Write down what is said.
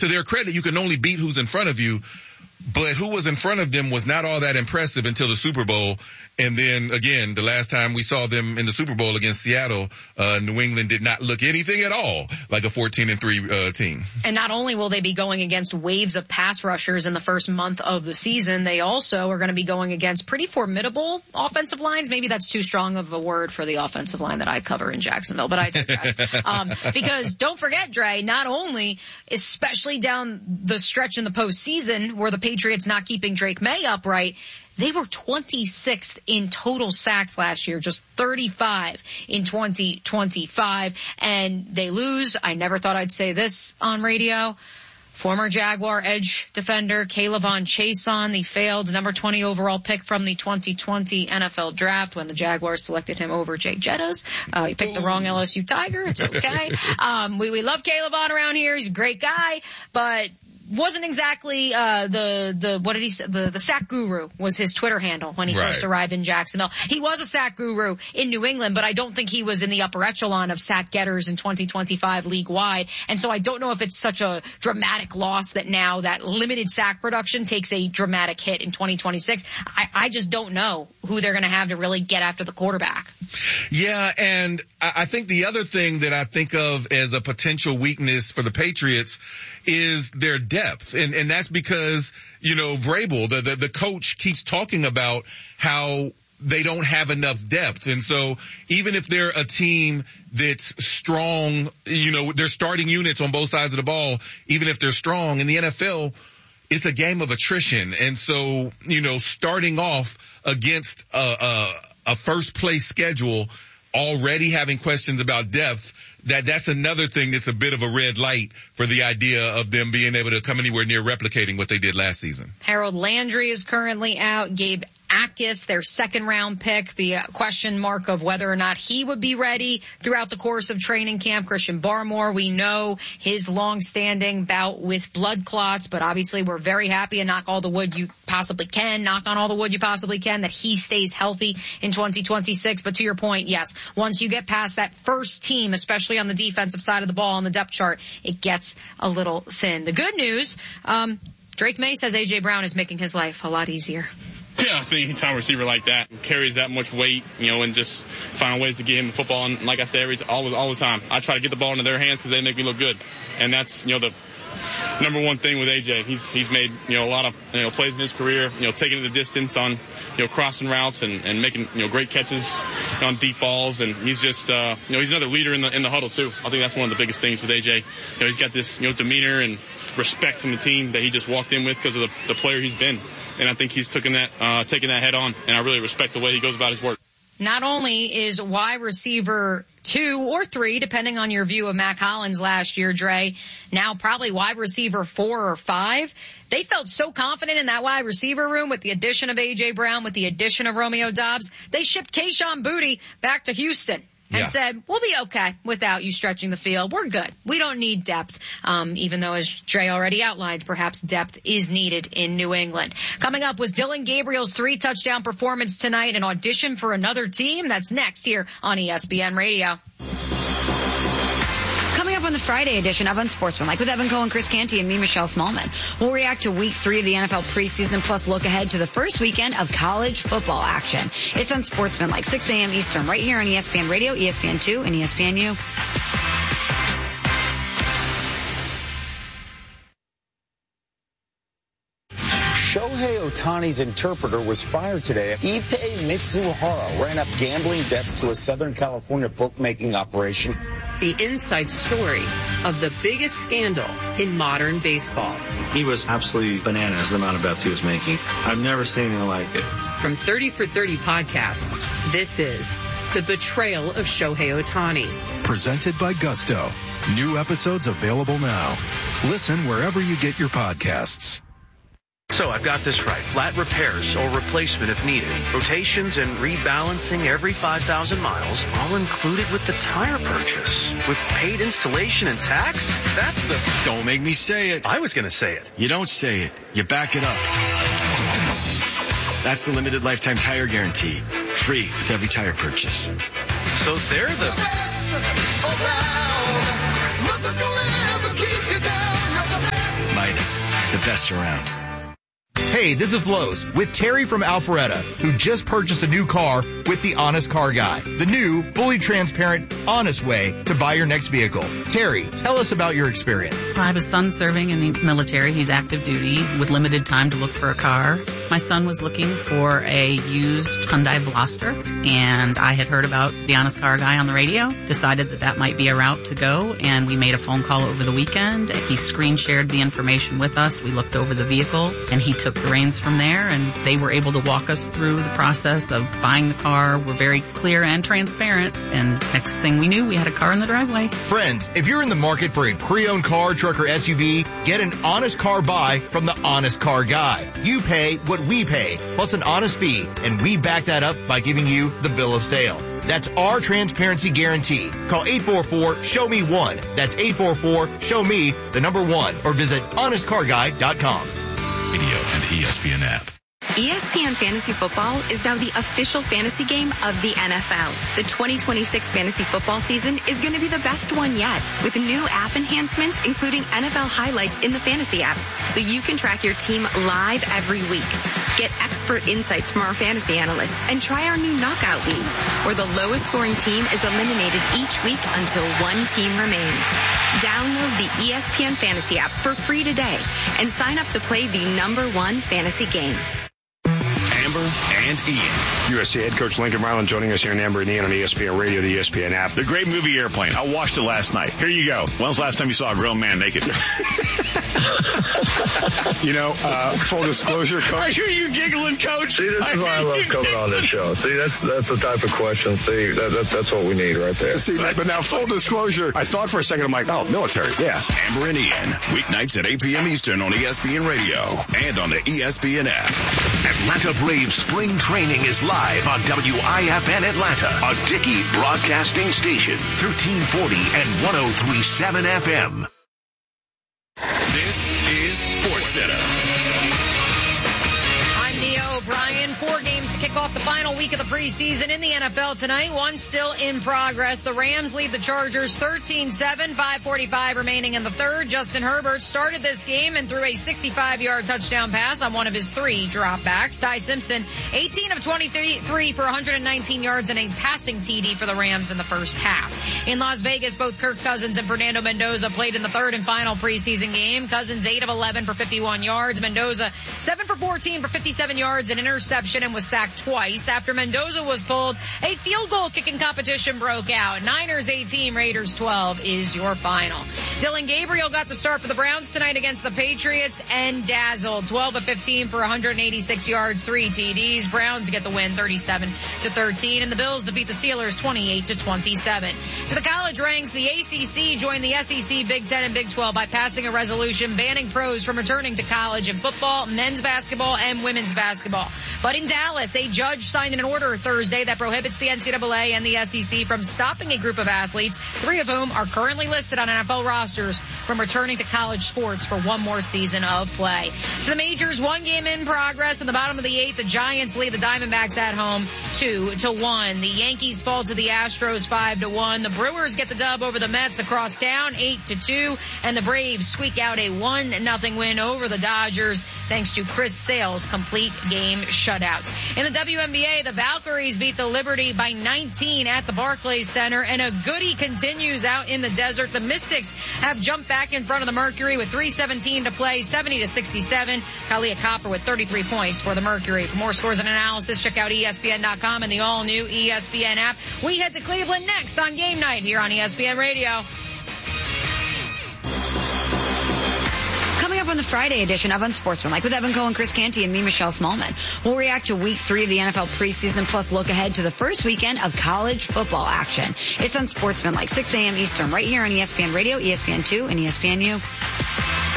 to their credit, you can only beat who's in front of you. But who was in front of them was not all that impressive until the Super Bowl. And then, again, the last time we saw them in the Super Bowl against Seattle, New England did not look anything at all like a 14-3 team. And not only will they be going against waves of pass rushers in the first month of the season, they also are going to be going against pretty formidable offensive lines. Maybe that's too strong of a word for the offensive line that I cover in Jacksonville, but I digress. Because don't forget, Dre, not only, especially down the stretch in the postseason where the Patriots not keeping Drake May upright, they were 26th in total sacks last year, just 35 in 2025. And they lose. I never thought I'd say this on radio. Former Jaguar edge defender Kayvon Chaisson, the failed number 20 overall pick from the 2020 NFL draft when the Jaguars selected him over Jake Jettas. He picked the wrong LSU Tiger. It's okay. We love Kayvon around here. He's a great guy, but wasn't exactly the sack guru was his Twitter handle when he first arrived in Jacksonville. He was a sack guru in New England, but I don't think he was in the upper echelon of sack getters in 2025 league-wide. And so I don't know if it's such a dramatic loss that now that limited sack production takes a dramatic hit in 2026. I just don't know who they're going to have to really get after the quarterback. Yeah, and I think the other thing that I think of as a potential weakness for the Patriots is their depth. And that's because, Vrabel, the coach, keeps talking about how they don't have enough depth. And so even if they're a team that's strong, their starting units on both sides of the ball, even if they're strong in the NFL, it's a game of attrition. And so, starting off against a first place schedule, already having questions about depth, that's another thing that's a bit of a red light for the idea of them being able to come anywhere near replicating what they did last season. Harold Landry is currently out. Gabe Akis, their second round pick, the question mark of whether or not he would be ready throughout the course of training camp. Christian Barmore, we know his long-standing bout with blood clots, but obviously we're very happy and knock on all the wood you possibly can that he stays healthy in 2026. But to your point, yes, once you get past that first team, especially on the defensive side of the ball on the depth chart, it gets a little thin. The good news, Drake May says A.J. Brown is making his life a lot easier. Yeah, I think anytime a receiver like that carries that much weight, and just finding ways to get him the football. And like I said, all the time, I try to get the ball into their hands because they make me look good. And that's, the number one thing with AJ. He's made, a lot of, plays in his career, taking it the distance on, crossing routes and making, great catches on deep balls. And he's just, he's another leader in the huddle too. I think that's one of the biggest things with AJ. He's got this, demeanor and respect from the team that he just walked in with because of the player he's been. And I think he's taking that head on, and I really respect the way he goes about his work. Not only is wide receiver 2 or 3, depending on your view of Mac Hollins last year, Dre, now probably wide receiver 4 or 5. They felt so confident in that wide receiver room with the addition of A.J. Brown, with the addition of Romeo Doubs. They shipped Kayshon Boutte back to Houston and said, we'll be okay without you stretching the field. We're good. We don't need depth. Even though, as Dre already outlined, perhaps depth is needed in New England. Coming up was Dillon Gabriel's 3-touchdown performance tonight, an audition for another team. That's next here on ESPN Radio. Coming up on the Friday edition of Unsportsmanlike with Evan Cohen, Chris Canty, and me, Michelle Smallman. We'll react to week 3 of the NFL preseason, plus look ahead to the first weekend of college football action. It's Unsportsmanlike, 6 a.m. Eastern, right here on ESPN Radio, ESPN2, and ESPNU. Shohei Ohtani's interpreter was fired today. Ippei Mitsuhara ran up gambling debts to a Southern California bookmaking operation. The inside story of the biggest scandal in modern baseball. He was absolutely bananas, the amount of bets he was making. I've never seen anything like it. From 30 for 30 podcasts, this is The Betrayal of Shohei Ohtani. Presented by Gusto. New episodes available now. Listen wherever you get your podcasts. So I've got this right. Flat repairs or replacement if needed. Rotations and rebalancing every 5,000 miles, all included with the tire purchase. With paid installation and tax? That's the... Don't make me say it. I was going to say it. You don't say it. You back it up. That's the limited lifetime tire guarantee. Free with every tire purchase. So they're the... the best around. Hey, this is Lowe's with Terry from Alpharetta, who just purchased a new car with the Honest Car Guy. The new, fully transparent, honest way to buy your next vehicle. Terry, tell us about your experience. I have a son serving in the military. He's active duty with limited time to look for a car. My son was looking for a used Hyundai Veloster, and I had heard about the Honest Car Guy on the radio, decided that might be a route to go, and we made a phone call over the weekend. He screen shared the information with us. We looked over the vehicle, and he took the reins from there, and they were able to walk us through the process of buying the car. We're very clear and transparent, and next thing we knew, we had a car in the driveway. Friends, if you're in the market for a pre-owned car, truck, or SUV, get an honest car buy from the Honest Car Guy. You pay what we pay, plus an honest fee, and we back that up by giving you the bill of sale. That's our transparency guarantee. Call 844-SHOW-ME-1. That's 844-SHOW-ME, the number 1, or visit honestcarguy.com. Radio and ESPN app. ESPN Fantasy Football is now the official fantasy game of the NFL. The 2026 fantasy football season is going to be the best one yet, with new app enhancements, including NFL highlights in the fantasy app, so you can track your team live every week. Get expert insights from our fantasy analysts and try our new knockout leagues, where the lowest scoring team is eliminated each week until one team remains. Download the ESPN Fantasy app for free today and sign up to play the #1 fantasy game. Amber and Ian. USC head coach Lincoln Riley joining us here in Amber and Ian on ESPN Radio, the ESPN app. The great movie Airplane. I watched it last night. Here you go. When's the last time you saw a grown man naked? Full disclosure, Coach. I hear you giggling, Coach. See, this is why I love coming on this show. See, that's the type of question. See, that's what we need right there. See, but now full disclosure, I thought for a second, I'm like, oh, military, yeah. Amber and Ian, weeknights at 8 p.m. Eastern on ESPN Radio and on the ESPN app. Atlanta Braves spring training is live on WIFN Atlanta, a Dickey broadcasting station, 1340 and 103.7 FM. This is SportsCenter. I'm Mia O'Brien. 4 games to kick off the final week of the preseason in the NFL tonight. One still in progress. The Rams lead the Chargers 13-7, 5:45 remaining in the third. Justin Herbert started this game and threw a 65-yard touchdown pass on one of his 3 dropbacks. Ty Simpson, 18 of 23 for 119 yards and a passing TD for the Rams in the first half. In Las Vegas, both Kirk Cousins and Fernando Mendoza played in the third and final preseason game. Cousins 8 of 11 for 51 yards. Mendoza 7 for 14 for 57 yards, an interception, and was sacked twice. After Mendoza was pulled, a field goal kicking competition broke out. Niners 18, Raiders 12 is your final. Dylan Gabriel got the start for the Browns tonight against the Patriots and dazzled. 12 of 15 for 186 yards, 3 TDs. Browns get the win 37-13, and the Bills defeat the Steelers 28-27. To the college ranks, the ACC joined the SEC, Big Ten, and Big 12 by passing a resolution banning pros from returning to college in football, men's basketball, and women's basketball. But in Dallas, a judge signed an order Thursday that prohibits the NCAA and the SEC from stopping a group of athletes, 3 of whom are currently listed on NFL rosters, from returning to college sports for one more season of play. To the majors, 1 game in progress. In the bottom of the 8th, the Giants lead the Diamondbacks at home 2-1. The Yankees fall to the Astros 5-1. The Brewers get the dub over the Mets across town 8-2. And the Braves squeak out a 1-0 win over the Dodgers thanks to Chris Sale's complete game shutouts. In the WNBA, the Valkyries beat the Liberty by 19 at the Barclays Center, and a goodie continues out in the desert. The Mystics have jumped back in front of the Mercury with 3:17 to play, 70-67. Kalia Copper with 33 points for the Mercury. For more scores and analysis, check out ESPN.com and the all-new ESPN app. We head to Cleveland next on Game Night here on ESPN Radio. Coming up on the Friday edition of Unsportsmanlike with Evan Cohen, Chris Canty, and me, Michelle Smallman. We'll react to week 3 of the NFL preseason, plus look ahead to the first weekend of college football action. It's Unsportsmanlike, 6 a.m. Eastern, right here on ESPN Radio, ESPN2, and ESPNU.